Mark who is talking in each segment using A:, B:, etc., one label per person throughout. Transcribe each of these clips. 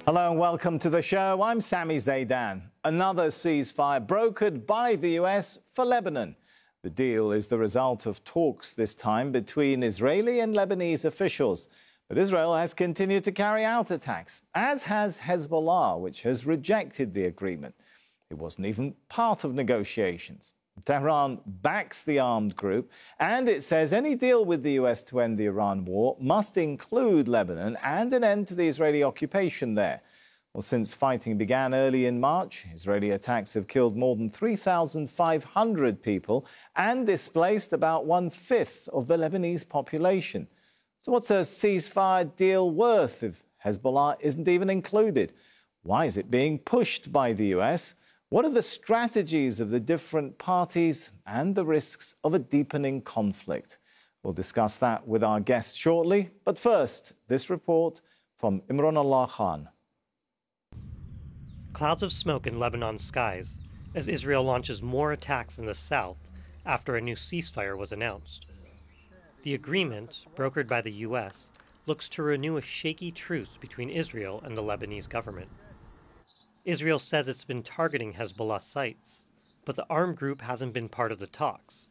A: Hello and welcome to the show. I'm Sami Zaidan. Another ceasefire brokered by the US for Lebanon. The deal is the result of talks this time between Israeli and Lebanese officials. But Israel has continued to carry out attacks, as has Hezbollah, which has rejected the agreement. It wasn't even part of negotiations. Tehran backs the armed group, and it says any deal with the US to end the Iran war must include Lebanon and an end to the Israeli occupation there. Well, since fighting began early in March, Israeli attacks have killed more than 3,500 people and displaced about 1/5 of the Lebanese population. So what's a ceasefire deal worth if Hezbollah isn't even included? Why is it being pushed by the US? What are the strategies of the different parties and the risks of a deepening conflict? We'll discuss that with our guests shortly. But first, this report from Imran Allah Khan.
B: Clouds of smoke in Lebanon's skies as Israel launches more attacks in the south after a new ceasefire was announced. The agreement, brokered by the U.S., looks to renew a shaky truce between Israel and the Lebanese government. Israel says it's been targeting Hezbollah sites, but the armed group hasn't been part of the talks.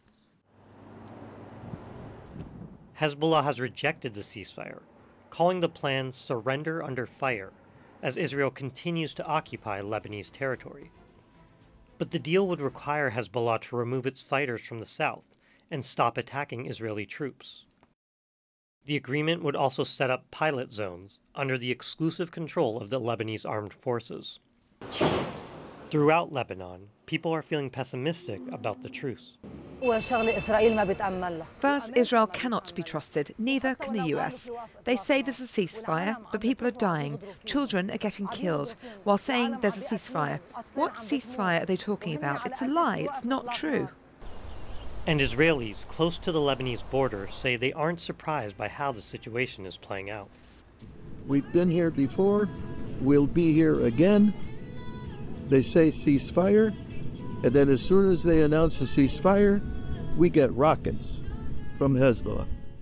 B: Hezbollah has rejected the ceasefire, calling the plan surrender under fire, as Israel continues to occupy Lebanese territory. But the deal would require Hezbollah to remove its fighters from the south and stop attacking Israeli troops. The agreement would also set up pilot zones under the exclusive control of the Lebanese armed forces. Throughout Lebanon, people are feeling pessimistic about the truce.
C: First, Israel cannot be trusted, neither can the US. They say there's a ceasefire, but people are dying. Children are getting killed while saying there's a ceasefire. What ceasefire are they talking about? It's a lie. It's not true.
B: And Israelis close to the Lebanese border say they aren't surprised by how the situation is playing out.
D: We've been here before. We'll be here again. They say ceasefire, and then as soon as they announce a ceasefire, we get rockets from Hezbollah.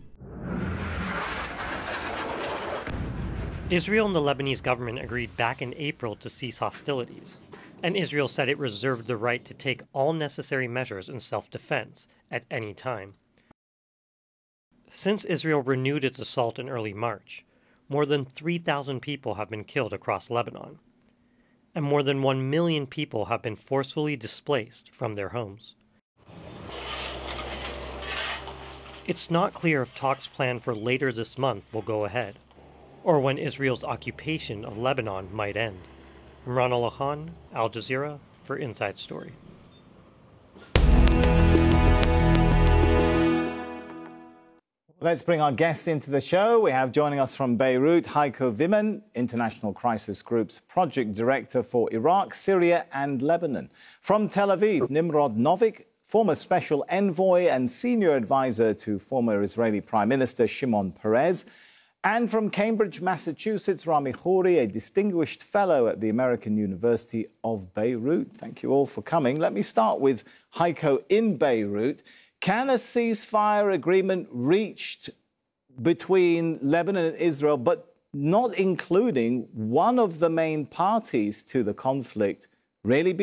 B: Israel and the Lebanese government agreed back in April to cease hostilities, and Israel said it reserved the right to take all necessary measures in self-defense at any time. Since Israel renewed its assault in early March, more than 3,000 people have been killed across Lebanon, and more than 1 million people have been forcefully displaced from their homes. It's not clear if talks planned for later this month will go ahead, or when Israel's occupation of Lebanon might end. Imran Allah Khan, Al Jazeera, for Inside Story.
A: Let's bring our guest into the show. We have joining us from Beirut, Heiko Wimmen, International Crisis Group's Project Director for Iraq, Syria and Lebanon. From Tel Aviv, Nimrod Novik, former Special Envoy and Senior Advisor to former Israeli Prime Minister Shimon Peres. And from Cambridge, Massachusetts, Rami Khouri, a Distinguished Fellow at the American University of Beirut. Thank you all for coming. Let me start with Heiko in Beirut. Can a ceasefire agreement reached between Lebanon and Israel, but not including one of the main parties to the conflict, really be